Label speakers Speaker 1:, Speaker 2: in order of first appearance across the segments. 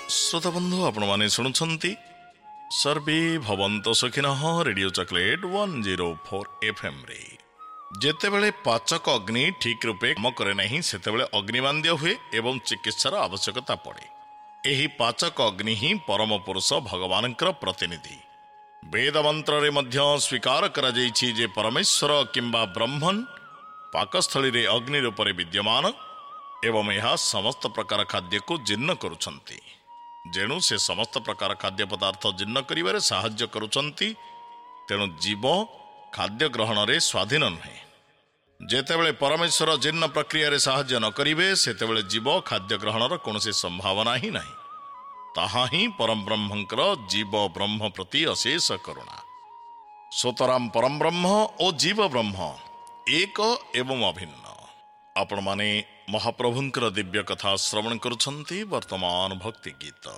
Speaker 1: श्रोता बंधु आपण माने शुणुछंती सर्वे भवंत सुखिनः रेडियो चॉकलेट 104 FM रे जेतेबेले पाचक अग्नि ठीक रूपे काम करे नहीं सेतेबेले अग्निमांद्य हुए एवं चिकित्सार आवश्यकता पड़े। एही पाचक अग्नि ही परम पुरुष भगवानकर प्रतिनिधि। वेद मंत्र रे मध्य स्वीकार करा जाइछि जे परमेश्वर किंबा ब्रह्मन पाकस्थली रे अग्नि रूपे विद्यमान एवं यह समस्त प्रकार खाद्य को जीर्ण करुछंती। जेणु से समस्त प्रकार खाद्य पदार्थ जीर्ण करिवारे साहाय्य करुछंती। तेणु जीव खाद्य ग्रहण रे स्वाधीन नुहे। जेतेबेले परमेश्वर जीर्ण प्रक्रिया रे साहाय्य न करिवे सेतेबेले जीव खाद्य ग्रहणर कोनोसी संभावना ही नहीं। ताहा ही परम ब्रह्मंकर जीव ब्रह्म प्रति अशेष करुणा। स्वतराम परम ब्रह्म और जीव ब्रह्म एक एवं अभिन्न। आपण माने महाप्रभुंकर दिव्य कथा श्रवण करुछंती। वर्तमान भक्ति गीत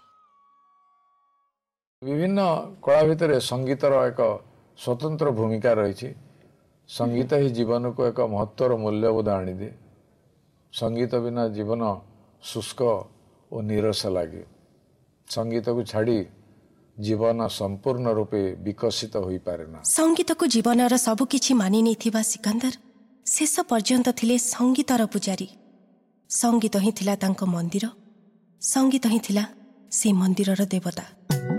Speaker 2: विभिन्न कला भितर संगीतर एक स्वतंत्र भूमिका रही। संगीत ही जीवन को एक महत्वर मूल्यबोध आनी। संगीत बिना जीवन शुष्क और नीरस लगे। संगीत को छाड़ी जीवन संपूर्ण रूपे विकसित हो पारे ना।
Speaker 3: संगीत को जीवन सबुकिछि मानि नहीं सिकंदर शेष पर्यंत थिले संगीतर पुजारी। संगीत ही थिला तांको मंदिर, संगीत ही थिला से मंदिरर देवता।